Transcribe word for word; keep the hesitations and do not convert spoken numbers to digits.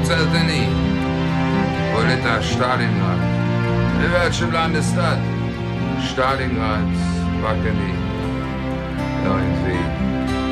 zählte nie. Polita Stalingrad. In welchem Land ist das? Stalingrad, Wackeni. Irgendwie.